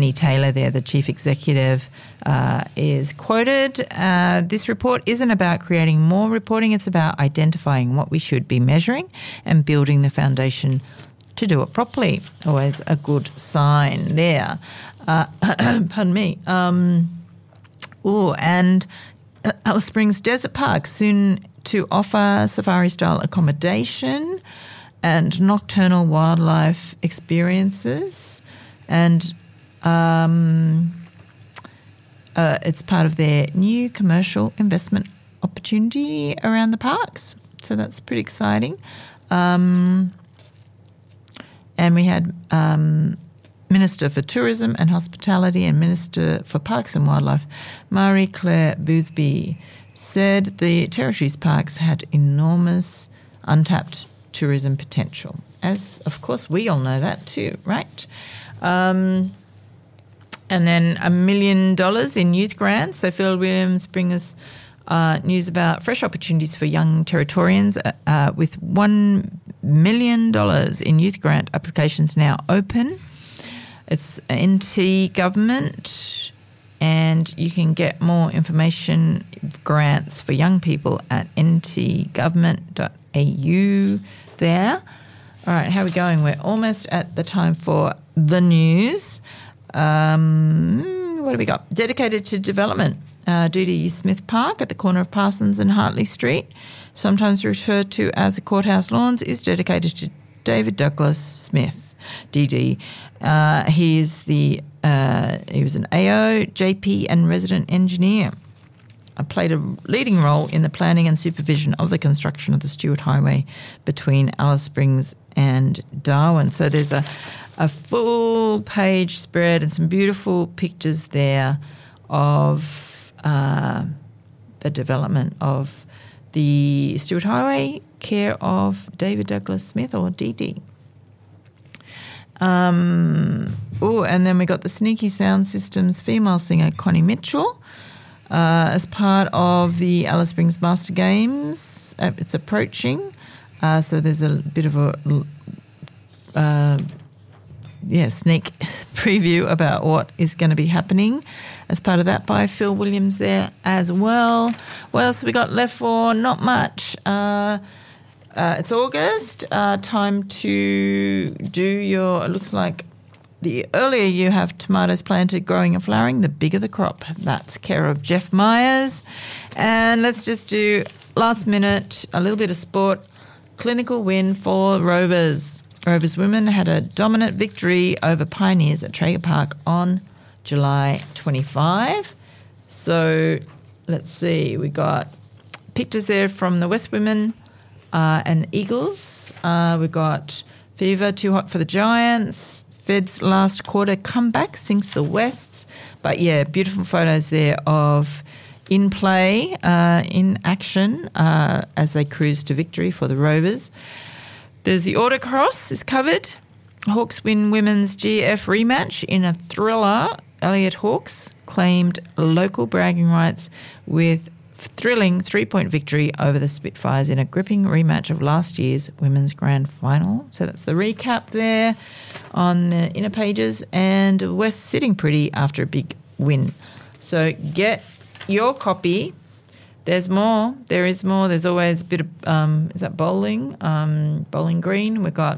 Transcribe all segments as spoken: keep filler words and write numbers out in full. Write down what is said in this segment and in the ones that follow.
Annie Taylor there, the chief executive, uh, is quoted. Uh, this report isn't about creating more reporting. It's about identifying what we should be measuring and building the foundation to do it properly. Always a good sign there. Uh, pardon me. Um, oh, and Alice Springs Desert Park soon to offer safari-style accommodation and nocturnal wildlife experiences. And um, uh, it's part of their new commercial investment opportunity around the parks. So that's pretty exciting. Um, and we had um, Minister for Tourism and Hospitality and Minister for Parks and Wildlife, Marie-Claire Boothby, said the Territories parks had enormous untapped tourism potential, as, of course, we all know that too, right? Um, and then a million dollars in youth grants. So Phil Williams brings us uh, news about fresh opportunities for young Territorians uh, uh, with one million dollars in youth grant applications now open. It's N T government, and you can get more information, grants for young people at n t government dot a u there. All right, how are we going? We're almost at the time for the news. Um, what have we got? Dedicated to development, uh, D D Smith Park at the corner of Parsons and Hartley Street, sometimes referred to as the Courthouse Lawns, is dedicated to David Douglas Smith, D D. Uh, he is the uh, he was an A O, J P, and resident engineer. I played a leading role in the planning and supervision of the construction of the Stuart Highway between Alice Springs and Darwin. So there's a, a full page spread and some beautiful pictures there of uh, the development of the Stuart Highway, care of David Douglas Smith, or D D. Um, oh, and then we got the Sneaky Sound Systems female singer Connie Mitchell uh, as part of the Alice Springs Master Games. Uh, it's approaching, uh, so there's a bit of a uh, yeah sneak preview about what is going to be happening as part of that by Phil Williams there as well. What else have we got left for? Not much. Uh, Uh, it's August, uh, time to do your, it looks like the earlier you have tomatoes planted, growing and flowering, the bigger the crop. That's care of Jeff Myers. And let's just do last minute, a little bit of sport. Clinical win for Rovers. Rovers women had a dominant victory over Pioneers at Traeger Park on July twenty-fifth. So let's see, we got pictures there from the West women. Uh, and Eagles, uh, we've got Fever, Too Hot for the Giants. Fed's last quarter comeback sinks the Wests. But, yeah, beautiful photos there of in play, uh, in action uh, as they cruise to victory for the Rovers. There's the Autocross is covered. Hawks win women's G F rematch in a thriller. Elliot Hawks claimed local bragging rights with thrilling three-point victory over the Spitfires in a gripping rematch of last year's women's grand final. So that's the recap there on the inner pages, and West sitting pretty after a big win. So get your copy. There's more. There is more. There's always a bit of, um, is that bowling? Um, Bowling Green. We've got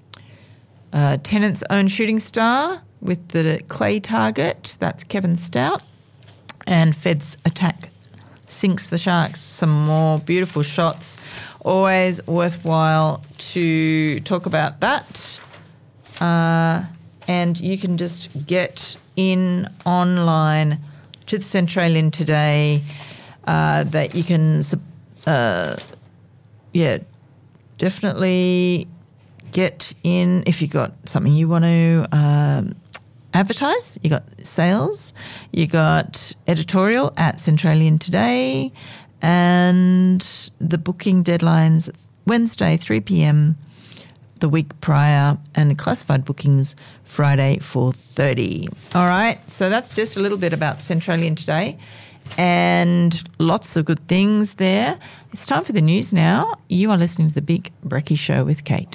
uh, Tennant's own shooting star with the clay target. That's Kevin Stout. And Fed's attack sinks the Sharks. Some more beautiful shots. Always worthwhile to talk about that. Uh, and you can just get in online to the Centralian today uh, that you can, uh, yeah, definitely get in if you've got something you want to um, advertise. You got sales, you got editorial at Centralian today, and the booking deadlines Wednesday three p.m. the week prior, and the classified bookings Friday four thirty. All right, so that's just a little bit about Centralian today, and lots of good things there. It's time for the news now. You are listening to the Big Brekkie Show with Kate.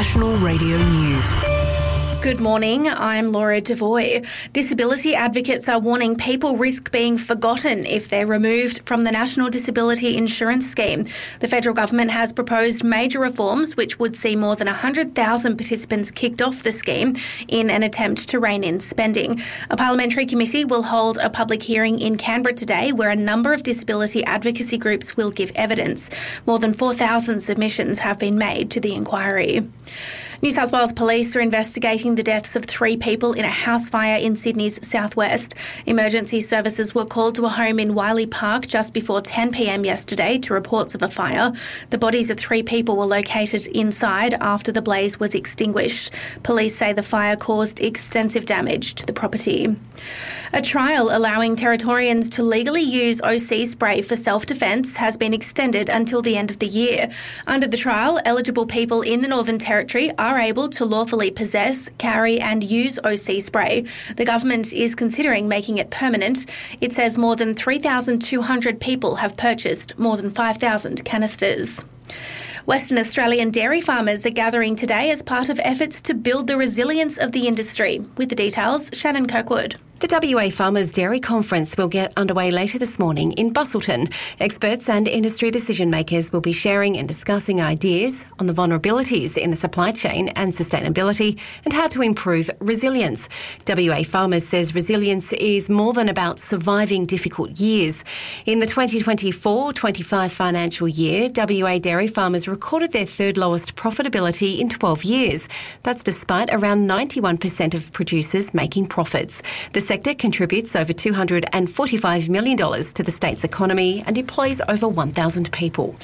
National Radio News. Good morning, I'm Laura Devoy. Disability advocates are warning people risk being forgotten if they're removed from the National Disability Insurance Scheme. The federal government has proposed major reforms which would see more than one hundred thousand participants kicked off the scheme in an attempt to rein in spending. A parliamentary committee will hold a public hearing in Canberra today where a number of disability advocacy groups will give evidence. More than four thousand submissions have been made to the inquiry. New South Wales Police are investigating the deaths of three people in a house fire in Sydney's southwest. Emergency services were called to a home in Wiley Park just before ten p.m. yesterday to reports of a fire. The bodies of three people were located inside after the blaze was extinguished. Police say the fire caused extensive damage to the property. A trial allowing Territorians to legally use O C spray for self-defence has been extended until the end of the year. Under the trial, eligible people in the Northern Territory are able to lawfully possess, carry and use O C spray. The government is considering making it permanent. It says more than three thousand two hundred people have purchased more than five thousand canisters. Western Australian dairy farmers are gathering today as part of efforts to build the resilience of the industry. With the details, Shannon Kirkwood. The W A Farmers Dairy Conference will get underway later this morning in Busselton. Experts and industry decision makers will be sharing and discussing ideas on the vulnerabilities in the supply chain and sustainability and how to improve resilience. W A Farmers says resilience is more than about surviving difficult years. In the twenty twenty-four twenty-five financial year, W A dairy farmers recorded their third lowest profitability in twelve years. That's despite around ninety-one percent of producers making profits. The sector contributes over two hundred forty-five million dollars to the state's economy and employs over one thousand people.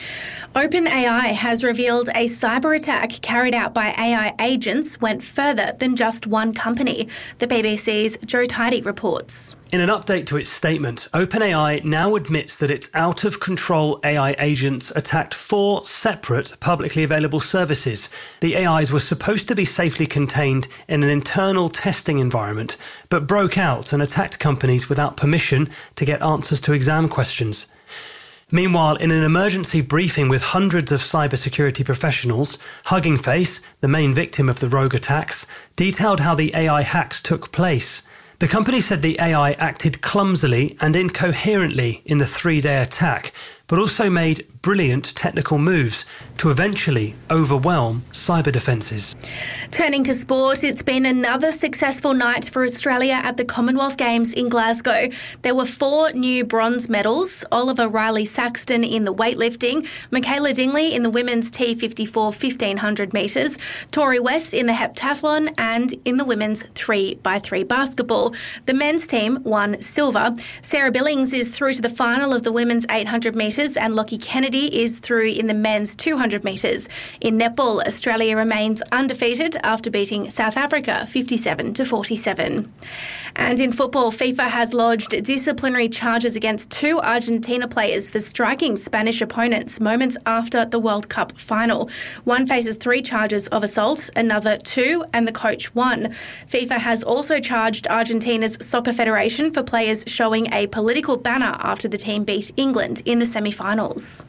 OpenAI has revealed a cyber attack carried out by A I agents went further than just one company. The B B C's Joe Tidy reports. In an update to its statement, OpenAI now admits that its out-of-control A I agents attacked four separate publicly available services. The A Is were supposed to be safely contained in an internal testing environment, but broke out and attacked companies without permission to get answers to exam questions. Meanwhile, in an emergency briefing with hundreds of cybersecurity professionals, Hugging Face, the main victim of the rogue attacks, detailed how the A I hacks took place. The company said the A I acted clumsily and incoherently in the three-day attack, but also made brilliant technical moves to eventually overwhelm cyber defences. Turning to sport, it's been another successful night for Australia at the Commonwealth Games in Glasgow. There were four new bronze medals: Oliver Riley-Saxton in the weightlifting, Michaela Dingley in the women's T fifty-four fifteen hundred metres, Tori West in the heptathlon and in the women's three by three basketball. The men's team won silver. Sarah Billings is through to the final of the women's eight hundred metres and Lockie Kennedy is through in the men's two hundred metres. In netball, Australia remains undefeated after beating South Africa fifty-seven to forty-seven. And in football, FIFA has lodged disciplinary charges against two Argentina players for striking Spanish opponents moments after the World Cup final. One faces three charges of assault, another two, and the coach one. FIFA has also charged Argentina's Soccer Federation for players showing a political banner after the team beat England in the semi-finals.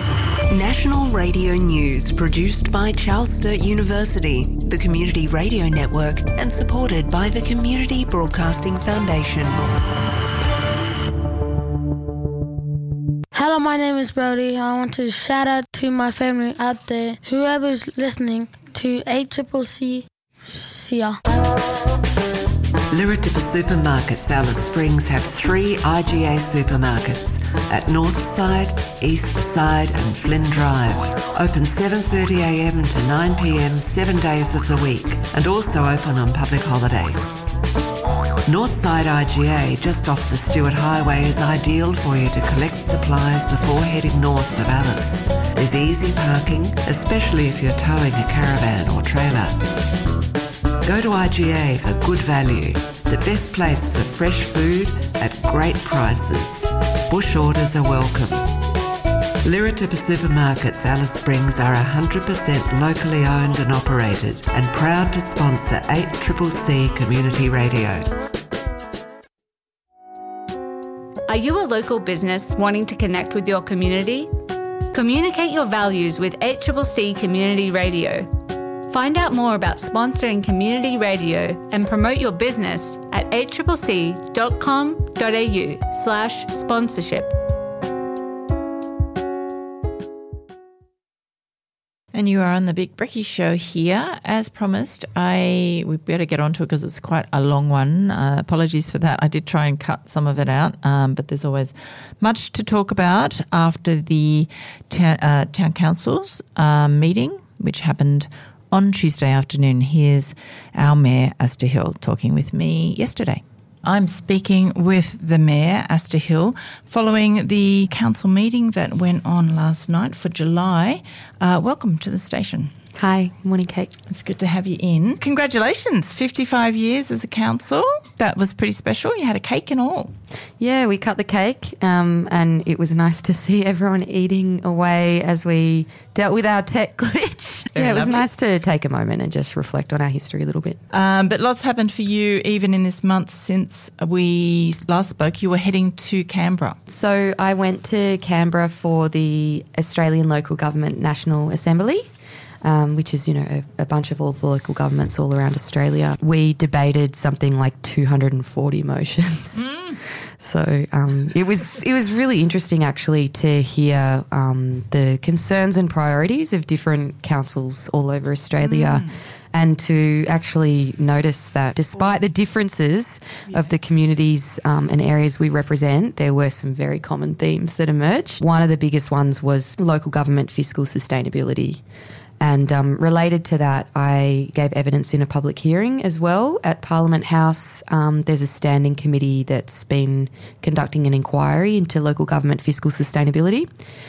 National Radio News, produced by Charles Sturt University, the Community Radio Network, and supported by the Community Broadcasting Foundation. Hello, my name is Brody. I want to shout out to my family out there. Whoever's listening to A C C C, see ya. Liratipa Supermarkets Alice Springs have three I G A supermarkets at Northside, Eastside and Flynn Drive. Open seven thirty a m to nine p m seven days of the week and also open on public holidays. Northside I G A, just off the Stewart Highway, is ideal for you to collect supplies before heading north of Alice. There's easy parking, especially if you're towing a caravan or trailer. Go to I G A for good value, the best place for fresh food at great prices. Bush orders are welcome. Liratipa Supermarkets Alice Springs are one hundred percent locally owned and operated and proud to sponsor eight C C C Community Radio. Are you a local business wanting to connect with your community? Communicate your values with eight C C C Community Radio. Find out more about sponsoring community radio and promote your business at a c c c dot com dot a u slash sponsorship. And you are on the Big Brekkie Show here. As promised, I we better get onto it because it's quite a long one. Uh, apologies for that. I did try and cut some of it out, um, but there's always much to talk about after the ta- uh, Town Council's uh, meeting, which happened on Tuesday afternoon. Here's our Mayor, Aster Hill, talking with me yesterday. I'm speaking with the Mayor, Aster Hill, following the council meeting that went on last night for July. Uh, welcome to the station. Hi, morning, Kate. It's good to have you in. Congratulations, fifty-five years as a council. That was pretty special. You had a cake and all. Yeah, we cut the cake um, and it was nice to see everyone eating away as we dealt with our tech glitch. Very yeah, it was lovely. nice to take a moment and just reflect on our history a little bit. Um, but lots happened for you even in this month since we last spoke. You were heading to Canberra. So I went to Canberra for the Australian Local Government National Assembly. Um, which is, you know, a, a bunch of all the local governments all around Australia. We debated something like two hundred forty motions. Mm. So um, it was it was really interesting, actually, to hear um, the concerns and priorities of different councils all over Australia. Mm. And to actually notice that despite the differences yeah. of the communities um, and areas we represent, there were some very common themes that emerged. One of the biggest ones was local government fiscal sustainability. And um, related to that, I gave evidence in a public hearing as well at Parliament House. Um, there's a standing committee that's been conducting an inquiry into local government fiscal sustainability.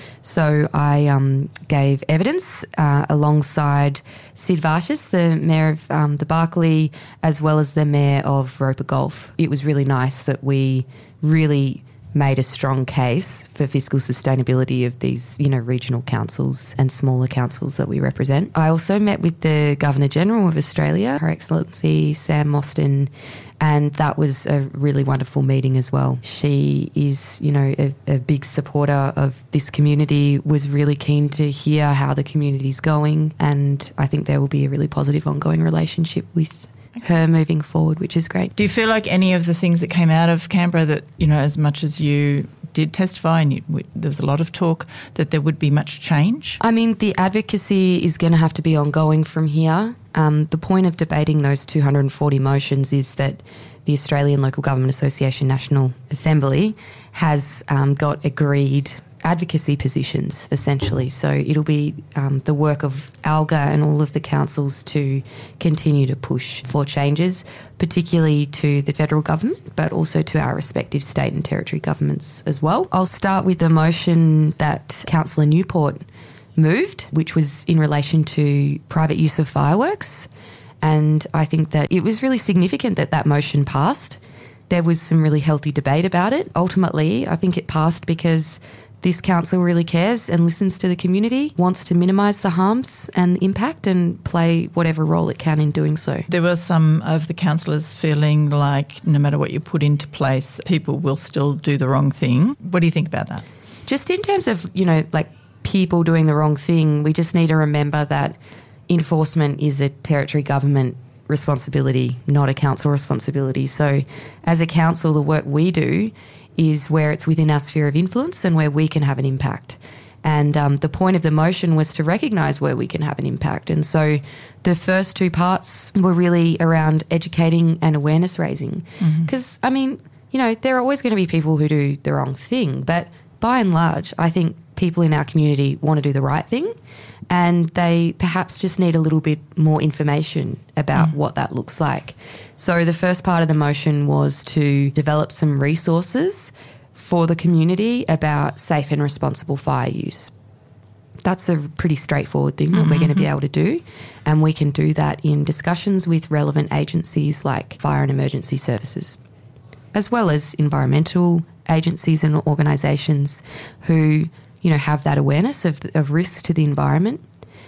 So I um, gave evidence uh, alongside Sid Varshis, the Mayor of um, the Barkly, as well as the Mayor of Roper Gulf. It was really nice that we really made a strong case for fiscal sustainability of these, you know, regional councils and smaller councils that we represent. I also met with the Governor-General of Australia, Her Excellency Sam Mostyn, and that was a really wonderful meeting as well. She is, you know, a, a big supporter of this community, was really keen to hear how the community's going, and I think there will be a really positive ongoing relationship with her moving forward, which is great. Do you feel like any of the things that came out of Canberra that, you know, as much as you did testify and you, there was a lot of talk, that there would be much change? I mean, the advocacy is going to have to be ongoing from here. Um, the point of debating those two hundred forty motions is that the Australian Local Government Association National Assembly has um, got agreed advocacy positions, essentially. So it'll be um, the work of ALGA and all of the councils to continue to push for changes, particularly to the federal government, but also to our respective state and territory governments as well. I'll start with the motion that Councillor Newport moved, which was in relation to private use of fireworks. And I think that it was really significant that that motion passed. There was some really healthy debate about it. Ultimately, I think it passed because this council really cares and listens to the community, wants to minimise the harms and the impact and play whatever role it can in doing so. There were some of the councillors feeling like no matter what you put into place, people will still do the wrong thing. What do you think about that? Just in terms of, you know, like people doing the wrong thing, we just need to remember that enforcement is a territory government responsibility, not a council responsibility. So as a council, the work we do is where it's within our sphere of influence and where we can have an impact. And um, the point of the motion was to recognise where we can have an impact. And so the first two parts were really around educating and awareness raising. Because, mm-hmm. I mean, you know, there are always going to be people who do the wrong thing. But by and large, I think people in our community want to do the right thing, and they perhaps just need a little bit more information about mm. what that looks like. So the first part of the motion was to develop some resources for the community about safe and responsible fire use. That's a pretty straightforward thing that mm-hmm. we're going to be able to do, and we can do that in discussions with relevant agencies like Fire and Emergency Services, as well as environmental agencies and organisations who, you know, have that awareness of, of risk to the environment.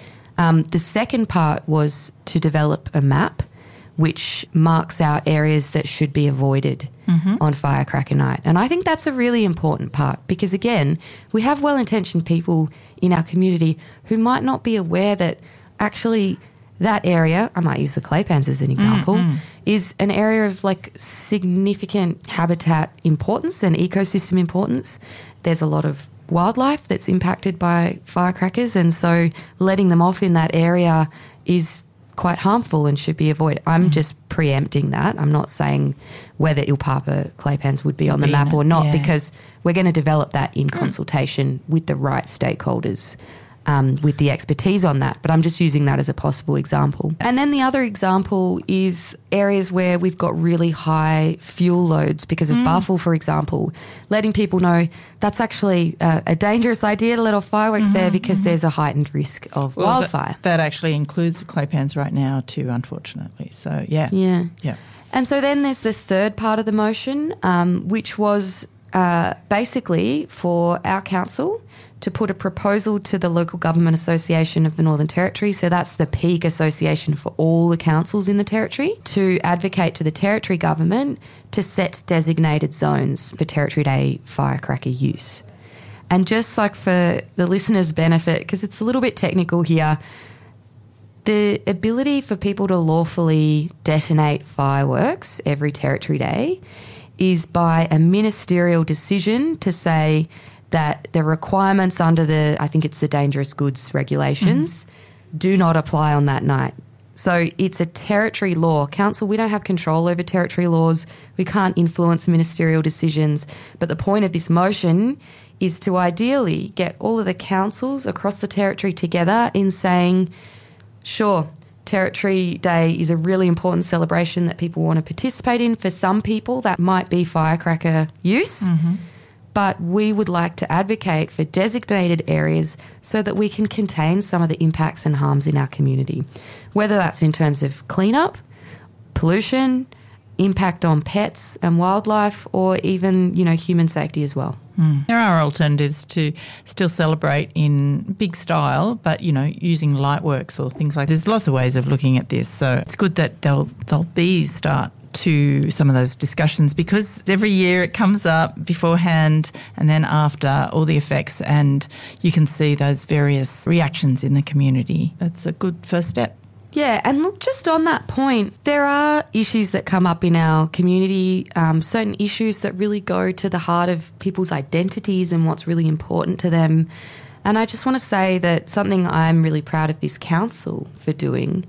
Um, the second part was to develop a map which marks out areas that should be avoided mm-hmm. on firecracker night. And I think that's a really important part because, again, we have well-intentioned people in our community who might not be aware that actually that area, I might use the Claypans as an example, Mm-hmm. is an area of like significant habitat importance and ecosystem importance. There's a lot of wildlife that's impacted by firecrackers, and so letting them off in that area is quite harmful and should be avoided. I'm mm. just preempting that. I'm not saying whether Ilpapa Claypans would be on the map or not, yeah. because we're going to develop that in consultation with the right stakeholders, um, with the expertise on that. But I'm just using that as a possible example. And then the other example is areas where we've got really high fuel loads because of mm. Buffel, for example, letting people know that's actually uh, a dangerous idea to let off fireworks mm-hmm, there because mm-hmm. there's a heightened risk of well, wildfire. That, that actually includes the Claypans right now too, unfortunately. So, yeah. Yeah. Yeah. And so then there's the third part of the motion, um, which was uh, basically for our council to put a proposal to the Local Government Association of the Northern Territory, so that's the peak association for all the councils in the Territory, to advocate to the Territory Government to set designated zones for Territory Day firecracker use. And just like for the listeners' benefit, because it's a little bit technical here, the ability for people to lawfully detonate fireworks every Territory Day is by a ministerial decision to say that the requirements under the, I think it's the dangerous goods regulations, mm-hmm. do not apply on that night. So it's a territory law. Council, we don't have control over territory laws. We can't influence ministerial decisions. But the point of this motion is to ideally get all of the councils across the territory together in saying, sure, Territory Day is a really important celebration that people want to participate in. For some people, that might be firecracker use. Mm-hmm. But we would like to advocate for designated areas so that we can contain some of the impacts and harms in our community, whether that's in terms of cleanup, pollution, impact on pets and wildlife, or even, you know, human safety as well. Mm. There are alternatives to still celebrate in big style, but, you know, using light works or things like this. There's lots of ways of looking at this. So it's good that there'll, there'll be start to some of those discussions, because every year it comes up beforehand and then after, all the effects, and you can see those various reactions in the community. It's a good first step. Yeah, and look, just on that point, there are issues that come up in our community, um, certain issues that really go to the heart of people's identities and what's really important to them. And I just want to say that something I'm really proud of this council for doing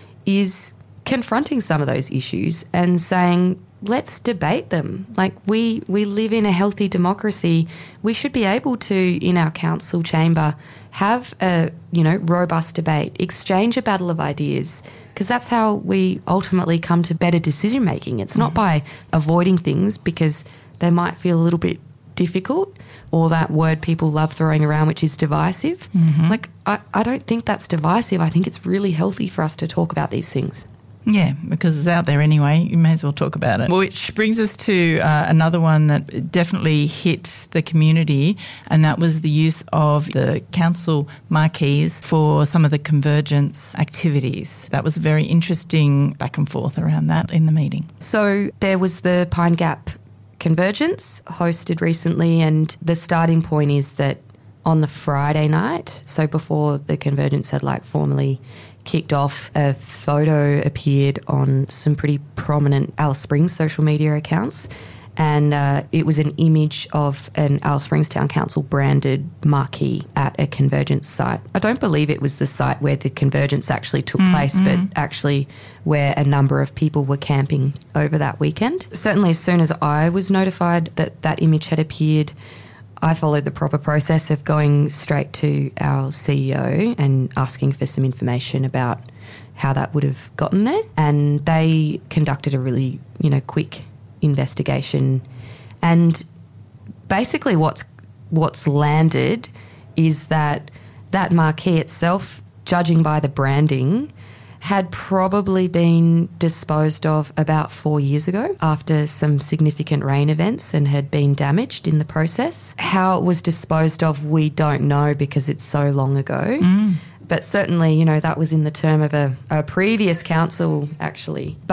is confronting some of those issues and saying, let's debate them. Like, we, we live in a healthy democracy. We should be able to, in our council chamber, have a, you know, robust debate, exchange a battle of ideas, because that's how we ultimately come to better decision making. It's not by avoiding things because they might feel a little bit difficult, or that word people love throwing around, which is divisive. Mm-hmm. Like, I, I don't think that's divisive. I think it's really healthy for us to talk about these things. Yeah, because it's out there anyway. You may as well talk about it. Which brings us to uh, another one that definitely hit the community, and that was the use of the council marquees for some of the convergence activities. That was very interesting back and forth around that in the meeting. So there was the Pine Gap Convergence hosted recently, and the starting point is that on the Friday night, so before the Convergence had like formally kicked off, a photo appeared on some pretty prominent Alice Springs social media accounts, and uh, it was an image of an Alice Springs Town Council branded marquee at a Convergence site. I don't believe it was the site where the Convergence actually took mm, place, mm. but actually where a number of people were camping over that weekend. Certainly as soon as I was notified that that image had appeared, I followed the proper process of going straight to our C E O and asking for some information about how that would have gotten there. And they conducted a really, you know, quick investigation. And basically what's what's landed is that that marquee itself, judging by the branding, had probably been disposed of about four years ago after some significant rain events and had been damaged in the process. How it was disposed of, we don't know because it's so long ago. Mm. But certainly, you know, that was in the term of a, a previous council, actually. But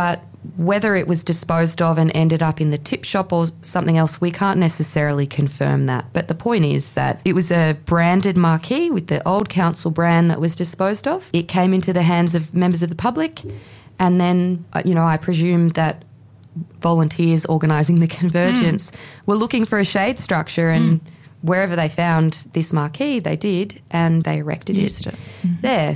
whether it was disposed of and ended up in the tip shop or something else, we can't necessarily confirm that. But the point is that it was a branded marquee with the old council brand that was disposed of. It came into the hands of members of the public, and then, you know, I presume that volunteers organising the convergence mm. were looking for a shade structure, and mm. wherever they found this marquee, they did, and they erected Used it, it. Mm-hmm. there.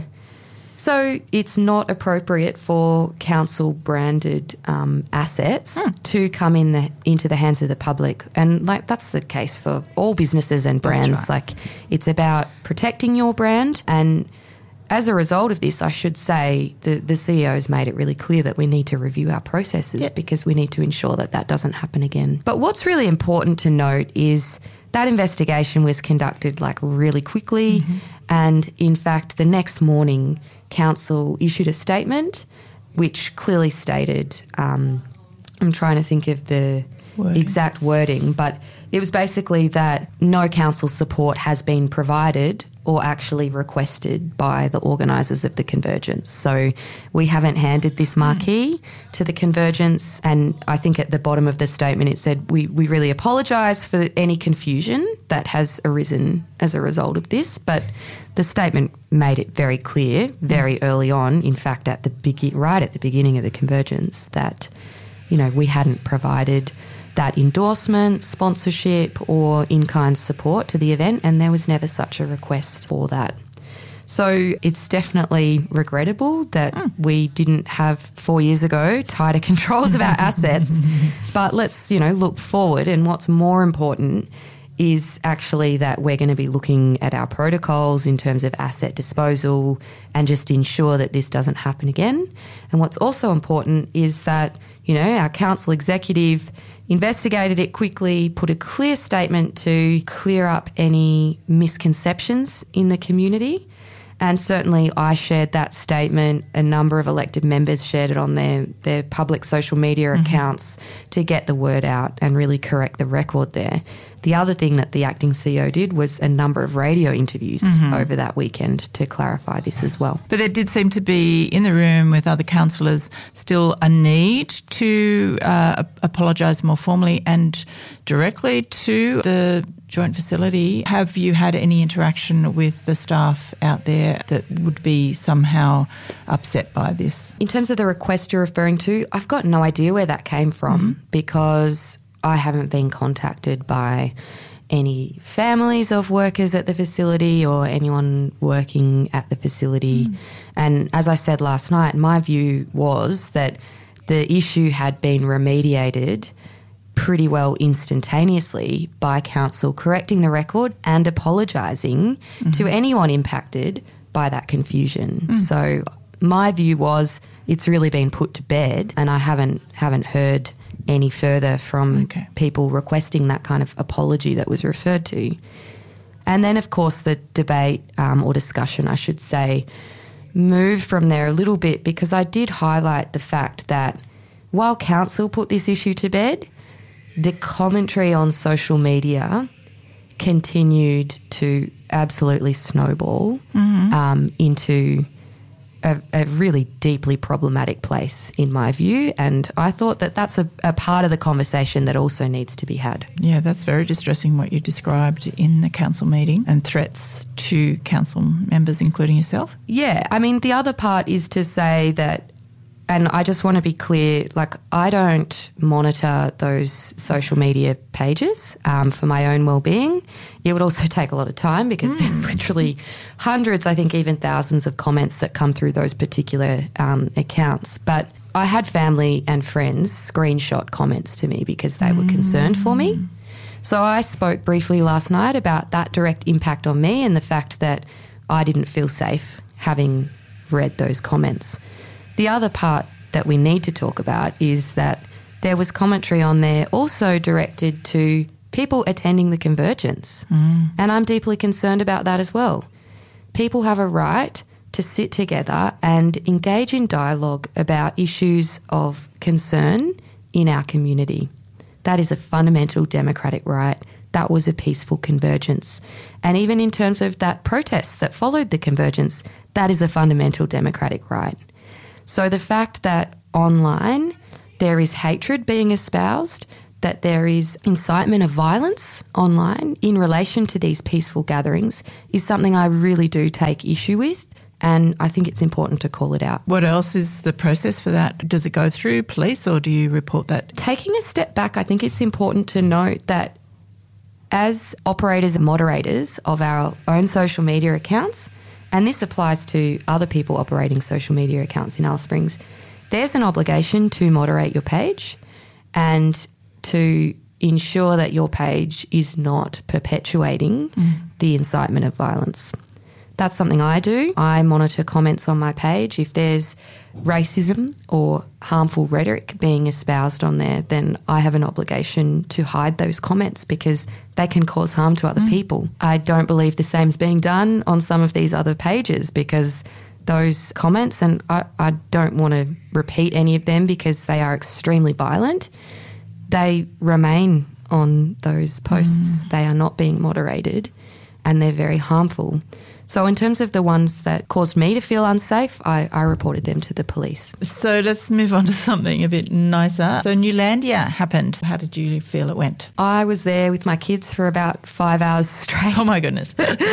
So it's not appropriate for council-branded um, assets mm. to come in the, into the hands of the public. And like that's the case for all businesses and brands. That's right. Like it's about protecting your brand. And as a result of this, I should say the, the C E O's made it really clear that we need to review our processes yep. because we need to ensure that that doesn't happen again. But what's really important to note is that investigation was conducted like really quickly. Mm-hmm. And in fact, the next morning, Council issued a statement which clearly stated, um, I'm trying to think of the wording. exact wording, but it was basically that no council support has been provided or actually requested by the organisers of the convergence. So we haven't handed this marquee mm. to the convergence, and I think at the bottom of the statement it said, we, we really apologise for any confusion that has arisen as a result of this, but the statement made it very clear very early on, in fact at the begin, right at the beginning of the convergence, that, you know, we hadn't provided that endorsement, sponsorship or in-kind support to the event, and there was never such a request for that. So it's definitely regrettable that mm. we didn't have four years ago tighter controls of our assets, but let's, you know, look forward, and what's more important is actually that we're going to be looking at our protocols in terms of asset disposal and just ensure that this doesn't happen again. And what's also important is that, you know, our council executive investigated it quickly, put a clear statement to clear up any misconceptions in the community. And certainly I shared that statement. A number of elected members shared it on their, their public social media mm-hmm. accounts to get the word out and really correct the record there. The other thing that the acting C E O did was a number of radio interviews mm-hmm. over that weekend to clarify this as well. But there did seem to be, in the room with other councillors, still a need to uh, apologise more formally and directly to the joint facility. Have you had any interaction with the staff out there that would be somehow upset by this? In terms of the request you're referring to, I've got no idea where that came from mm-hmm. because I haven't been contacted by any families of workers at the facility or anyone working at the facility. Mm. And as I said last night, my view was that the issue had been remediated pretty well instantaneously by council correcting the record and apologising mm-hmm. to anyone impacted by that confusion. Mm. So my view was it's really been put to bed, and I haven't haven't heard any further from okay. people requesting that kind of apology that was referred to. And then, of course, the debate um, or discussion, I should say, moved from there a little bit, because I did highlight the fact that while council put this issue to bed, the commentary on social media continued to absolutely snowball mm-hmm. um, into A, a really deeply problematic place, in my view, and I thought that that's a, a part of the conversation that also needs to be had. Yeah, that's very distressing what you described in the council meeting, and threats to council members, including yourself. Yeah, I mean, the other part is to say that, and I just want to be clear, like, I don't monitor those social media pages um, for my own well-being. It would also take a lot of time because mm. there's literally hundreds, I think even thousands of comments that come through those particular um, accounts. But I had family and friends screenshot comments to me because they mm. were concerned for me. So I spoke briefly last night about that direct impact on me and the fact that I didn't feel safe having read those comments. The other part that we need to talk about is that there was commentary on there also directed to people attending the convergence. Mm. And I'm deeply concerned about that as well. People have a right to sit together and engage in dialogue about issues of concern in our community. That is a fundamental democratic right. That was a peaceful convergence. And even in terms of that protest that followed the convergence, that is a fundamental democratic right. So the fact that online there is hatred being espoused, that there is incitement of violence online in relation to these peaceful gatherings is something I really do take issue with, and I think it's important to call it out. What else is the process for that? Does it go through police or do you report that? Taking a step back, I think it's important to note that as operators and moderators of our own social media accounts, and this applies to other people operating social media accounts in Alice Springs, there's an obligation to moderate your page and to ensure that your page is not perpetuating mm. the incitement of violence. That's something I do. I monitor comments on my page. If there's racism or harmful rhetoric being espoused on there, then I have an obligation to hide those comments because they can cause harm to other mm. people. I don't believe the same's being done on some of these other pages because those comments, and I, I don't want to repeat any of them because they are extremely violent, they remain on those posts. Mm. They are not being moderated and they're very harmful. So in terms of the ones that caused me to feel unsafe, I, I reported them to the police. So let's move on to something a bit nicer. So Newlandia happened. How did you feel it went? I was there with my kids for about five hours straight. Oh my goodness.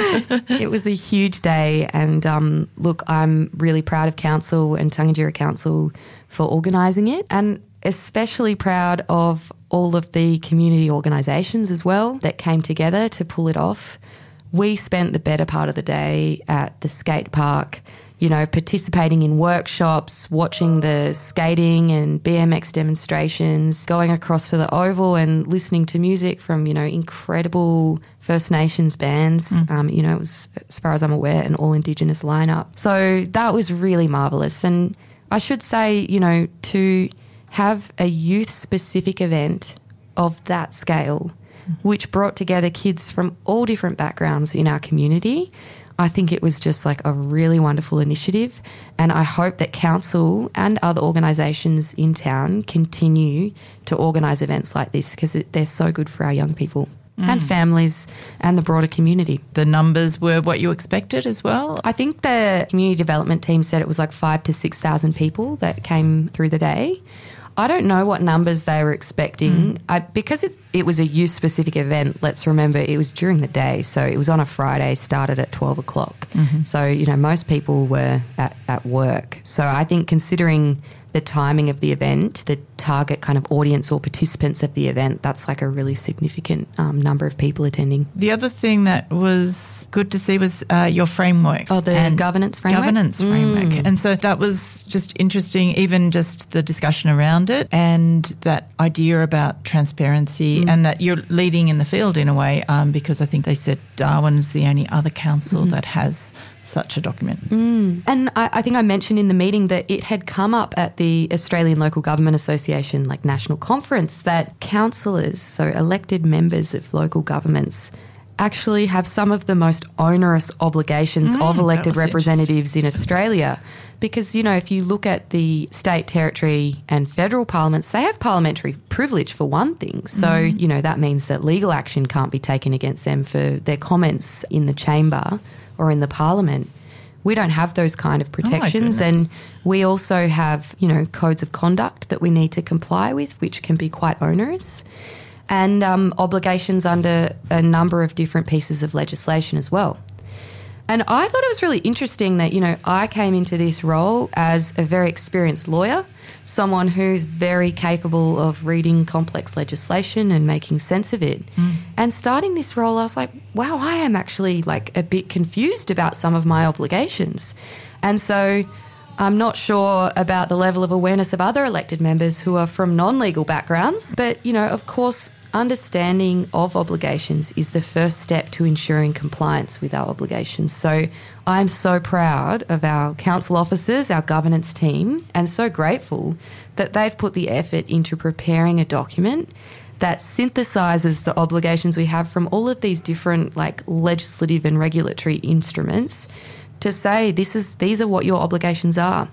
It was a huge day, and um, look, I'm really proud of Council and Tangentyere Council for organising it, and especially proud of all of the community organisations as well that came together to pull it off. We spent the better part of the day at the skate park, you know, participating in workshops, watching the skating and B M X demonstrations, going across to the Oval and listening to music from, you know, incredible First Nations bands. Mm. Um, you know, it was, as far as I'm aware, an all-Indigenous lineup. So that was really marvellous. And I should say, you know, to have a youth-specific event of that scale, which brought together kids from all different backgrounds in our community, I think it was just like a really wonderful initiative. And I hope that council and other organisations in town continue to organise events like this because they're so good for our young people. Mm. And families and the broader community. The numbers were what you expected as well? I think the community development team said it was like five to six thousand people that came through the day. I don't know what numbers they were expecting. Mm. I, because it, it was a youth-specific event, let's remember it was during the day. So it was on a Friday, started at twelve o'clock. Mm-hmm. So, you know, most people were at, at work. So I think considering the timing of the event, the target kind of audience or participants of the event, that's like a really significant um, number of people attending. The other thing that was good to see was uh, your framework. Oh, the governance framework? Governance mm. framework. And so that was just interesting, even just the discussion around it and that idea about transparency mm. and that you're leading in the field in a way um, because I think they said Darwin is the only other council mm. that has such a document. Mm. And I, I think I mentioned in the meeting that it had come up at the Australian Local Government Association, like national conference, that councillors, so elected members of local governments, actually have some of the most onerous obligations mm, of elected representatives in Australia. Because, you know, if you look at the state, territory and federal parliaments, they have parliamentary privilege for one thing. So, mm. you know, that means that legal action can't be taken against them for their comments in the chamber or in the parliament. We don't have those kind of protections, oh and we also have, you know, codes of conduct that we need to comply with, which can be quite onerous, and um, obligations under a number of different pieces of legislation as well. And I thought it was really interesting that, you know, I came into this role as a very experienced lawyer, someone who's very capable of reading complex legislation and making sense of it. Mm. And starting this role, I was like, wow, I am actually like a bit confused about some of my obligations. And so I'm not sure about the level of awareness of other elected members who are from non-legal backgrounds. But, you know, of course, understanding of obligations is the first step to ensuring compliance with our obligations. So I'm so proud of our council officers, our governance team, and so grateful that they've put the effort into preparing a document that synthesises the obligations we have from all of these different like legislative and regulatory instruments to say this is these are what your obligations are.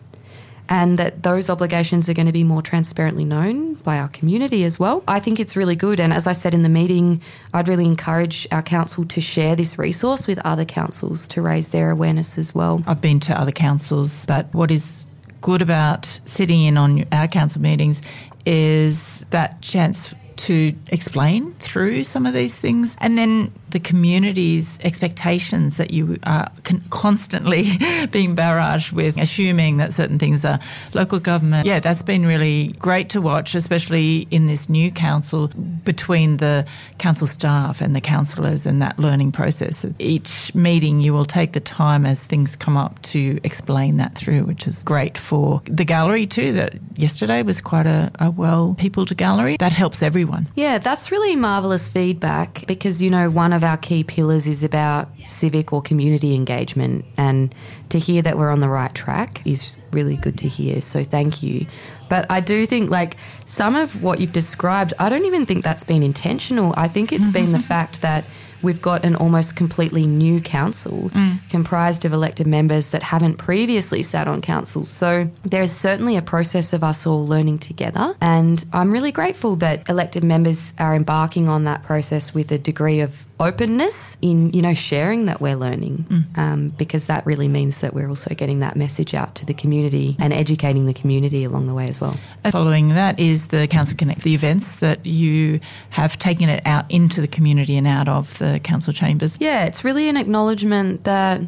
And that those obligations are going to be more transparently known by our community as well. I think it's really good. And as I said in the meeting, I'd really encourage our council to share this resource with other councils to raise their awareness as well. I've been to other councils, but what is good about sitting in on our council meetings is that chance to explain through some of these things, and then the community's expectations that you are con- constantly being barraged with, assuming that certain things are local government. Yeah, that's been really great to watch, especially in this new council, between the council staff and the councillors and that learning process. Each meeting you will take the time as things come up to explain that through, which is great for the gallery too. That yesterday was quite a, a well-peopled gallery. That helps everyone. Yeah, that's really marvellous feedback because, you know, one of our key pillars is about civic or community engagement, and to hear that we're on the right track is really good to hear, so thank you. But I do think, like, some of what you've described, I don't even think that's been intentional. I think it's been the fact that we've got an almost completely new council mm. comprised of elected members that haven't previously sat on councils. So there's certainly a process of us all learning together. And I'm really grateful that elected members are embarking on that process with a degree of openness in, you know, sharing that we're learning, mm. um, because that really means that we're also getting that message out to the community and educating the community along the way as well. Following that is the Council Connect, the events that you have taken it out into the community and out of the council chambers. Yeah, it's really an acknowledgement that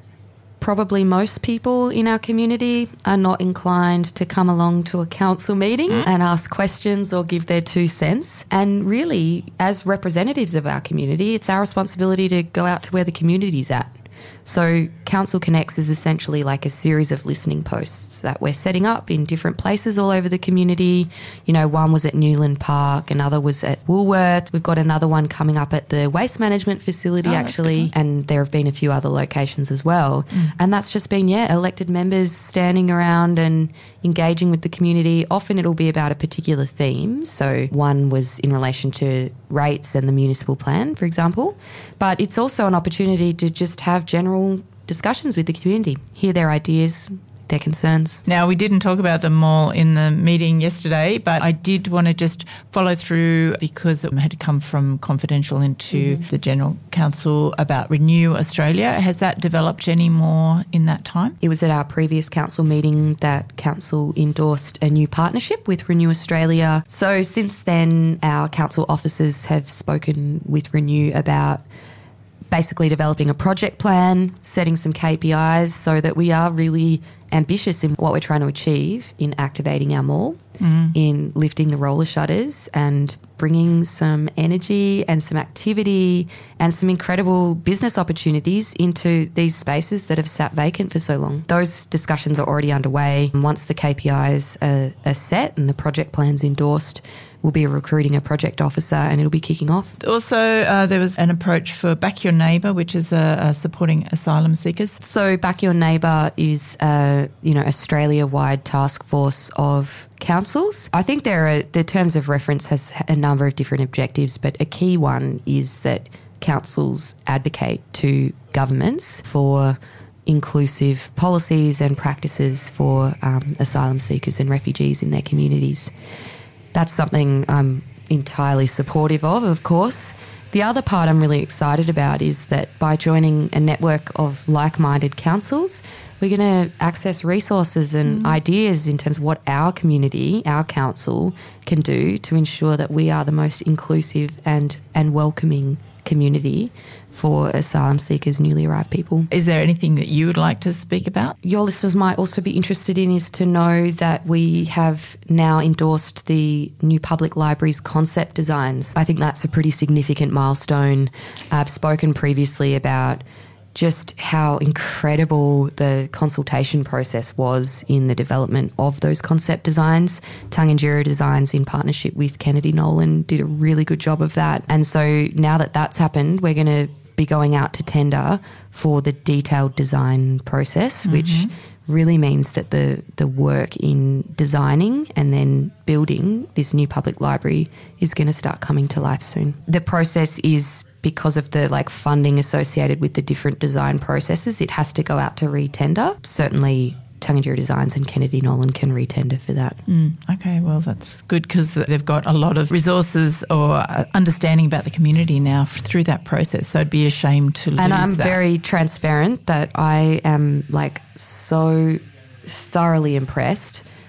probably most people in our community are not inclined to come along to a council meeting mm. and ask questions or give their two cents. And really, as representatives of our community, it's our responsibility to go out to where the community's at. So Council Connects is essentially like a series of listening posts that we're setting up in different places all over the community. You know, one was at Newland Park, another was at Woolworths. We've got another one coming up at the waste management facility, oh, actually, and there have been a few other locations as well. Mm. And that's just been, yeah, elected members standing around and engaging with the community. Often it'll be about a particular theme. So one was in relation to rates and the municipal plan, for example. But it's also an opportunity to just have general discussions with the community, hear their ideas, their concerns. Now, we didn't talk about them all in the meeting yesterday, but I did want to just follow through because it had come from confidential into mm-hmm. the General Council about Renew Australia. Has that developed any more in that time? It was at our previous council meeting that council endorsed a new partnership with Renew Australia. So since then, our council officers have spoken with Renew about basically developing a project plan, setting some K P Is so that we are really ambitious in what we're trying to achieve in activating our mall, mm. in lifting the roller shutters and bringing some energy and some activity and some incredible business opportunities into these spaces that have sat vacant for so long. Those discussions are already underway. Once the K P Is are, are set and the project plan's endorsed, we'll be recruiting a project officer and it'll be kicking off. Also, uh, there was an approach for Back Your Neighbour, which is uh, uh, supporting asylum seekers. So Back Your Neighbour is a you know Australia-wide task force of councils. I think there are the terms of reference has a number of different objectives, but a key one is that councils advocate to governments for inclusive policies and practices for um, asylum seekers and refugees in their communities. That's something I'm entirely supportive of, of course. The other part I'm really excited about is that by joining a network of like-minded councils, we're going to access resources and mm. ideas in terms of what our community, our council, can do to ensure that we are the most inclusive and, and welcoming community for asylum seekers, newly arrived people. Is there anything that you would like to speak about? Your listeners might also be interested in is to know that we have now endorsed the new public library's concept designs. I think that's a pretty significant milestone. I've spoken previously about just how incredible the consultation process was in the development of those concept designs. Tangentyere Designs, in partnership with Kennedy Nolan, did a really good job of that. And so now that that's happened, we're going to be going out to tender for the detailed design process, mm-hmm. which really means that the, the work in designing and then building this new public library is going to start coming to life soon. The process is, because of the like funding associated with the different design processes, it has to go out to re-tender. Certainly Tangentyere Designs and Kennedy Nolan can re-tender for that. Mm, okay, well, that's good because they've got a lot of resources or understanding about the community now through that process. So it'd be a shame to lose that. And I'm that. very transparent that I am like so thoroughly impressed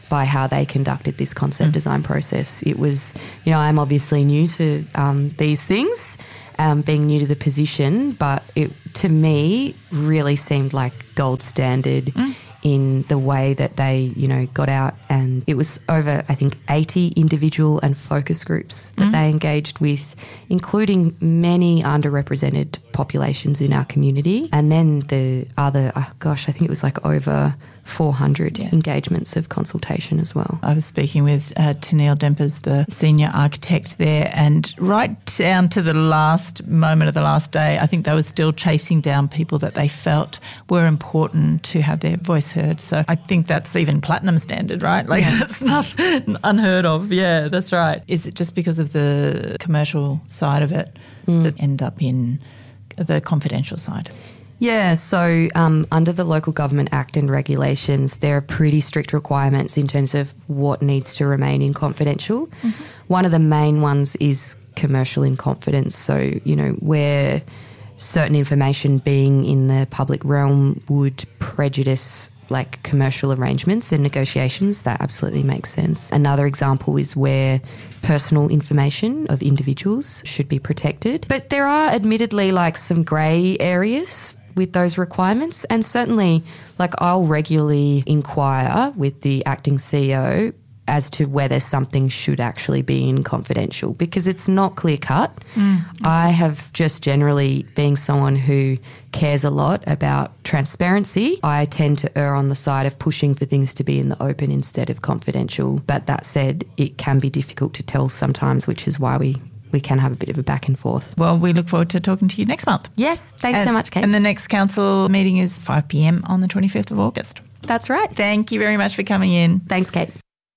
by how they conducted this concept mm. design process. It was, you know, I'm obviously new to um, these things, um, being new to the position, but it, to me, really seemed like gold standard mm. in the way that they, you know, got out, and it was over, I think, eighty individual and focus groups that mm. they engaged with, including many underrepresented populations in our community. And then the other, oh gosh, I think it was like over four hundred yeah. engagements of consultation as well. I was speaking with uh, Tennille Dempers, the senior architect there, and right down to the last moment of the last day, I think they were still chasing down people that they felt were important to have their voice heard. So I think that's even platinum standard, right? Like yeah. that's not unheard of. Yeah, that's right. Is it just because of the commercial side of it mm. that end up in the confidential side? Yeah, so um, under the Local Government Act and regulations, there are pretty strict requirements in terms of what needs to remain in confidential. Mm-hmm. One of the main ones is commercial in confidence. So, you know, where certain information being in the public realm would prejudice like commercial arrangements and negotiations, that absolutely makes sense. Another example is where personal information of individuals should be protected. But there are admittedly like some grey areas with those requirements, and certainly like I'll regularly inquire with the acting C E O as to whether something should actually be in confidential, because it's not clear cut. Mm. I have just generally, being someone who cares a lot about transparency, I tend to err on the side of pushing for things to be in the open instead of confidential. But that said, it can be difficult to tell sometimes, which is why we we can have a bit of a back and forth. Well, we look forward to talking to you next month. Yes, thanks and, so much, Kate. And the next council meeting is five p.m. on the twenty-fifth of August. That's right. Thank you very much for coming in. Thanks, Kate.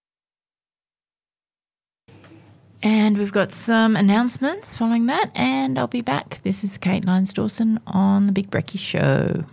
And we've got some announcements following that, and I'll be back. This is Kate Lyons-Dawson on The Big Brekkie Show.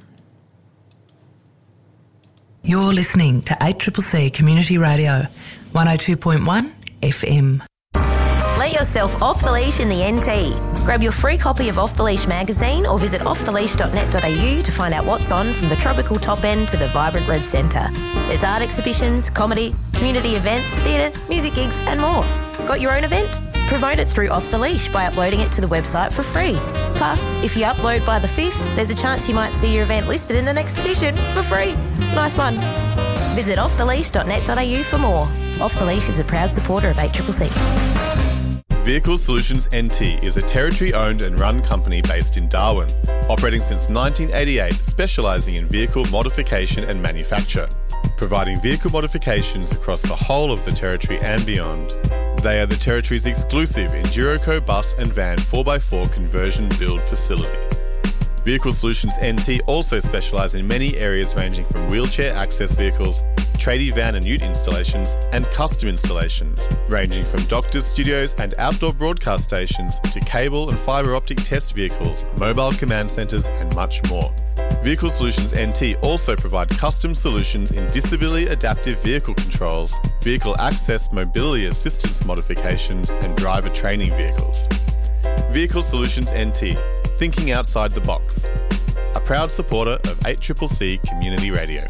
You're listening to eight C C C Community Radio, one oh two point one F M. Let yourself off the leash in the N T. Grab your free copy of Off the Leash magazine or visit off the leash dot net dot a u to find out what's on from the tropical top end to the vibrant Red Centre. There's art exhibitions, comedy, community events, theatre, music gigs and more. Got your own event? Promote it through Off the Leash by uploading it to the website for free. Plus, if you upload by the fifth, there's a chance you might see your event listed in the next edition for free. Nice one. Visit off the leash dot net dot a u for more. Off the Leash is a proud supporter of eight C C C. Vehicle Solutions N T is a Territory-owned and run company based in Darwin, operating since nineteen eighty-eight, specialising in vehicle modification and manufacture, providing vehicle modifications across the whole of the Territory and beyond. They are the Territory's exclusive Enduroco bus and van four by four conversion build facility. Vehicle Solutions N T also specialise in many areas ranging from wheelchair access vehicles, tradie van and ute installations, and custom installations, ranging from doctors' studios and outdoor broadcast stations to cable and fibre optic test vehicles, mobile command centres and much more. Vehicle Solutions N T also provide custom solutions in disability adaptive vehicle controls, vehicle access mobility assistance modifications and driver training vehicles. Vehicle Solutions N T, thinking outside the box. A proud supporter of eight C C C Community Radio.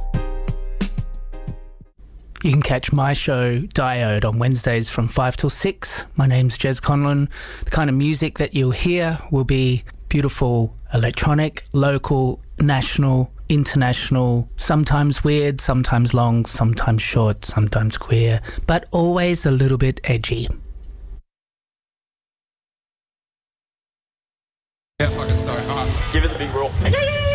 You can catch my show, Diode, on Wednesdays from five till six. My name's Jez Conlon. The kind of music that you'll hear will be beautiful electronic, local, national, international, sometimes weird, sometimes long, sometimes short, sometimes queer, but always a little bit edgy. Yeah, fucking so hot. Give it the big roll.